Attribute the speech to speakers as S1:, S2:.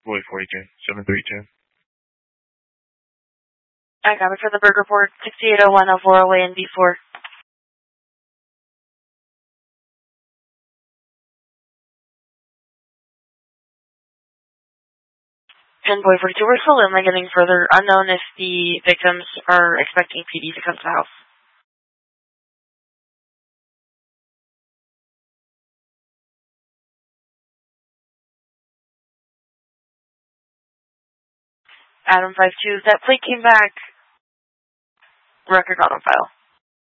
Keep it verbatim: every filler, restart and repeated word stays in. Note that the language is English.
S1: Boy forty-two, seven three two.
S2: I got it for the Berg report, sixty-eight oh one Elvora Way in B four. And Boy forty-two, we're still only getting further. Unknown if the victims are expecting P D to come to the house. Adam five two, that plate came back. Record not on file.